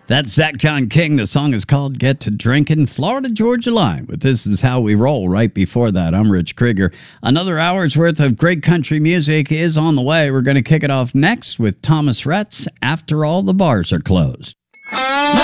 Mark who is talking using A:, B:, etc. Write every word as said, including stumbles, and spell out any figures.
A: That's Zach John King. The song is called Get to Drinking, Florida Georgia Line. With This Is How We Roll right before that. I'm Rich Krieger. Another hour's worth of great country music is on the way. We're going to kick it off next with Thomas Rhett's After All the Bars Are Closed.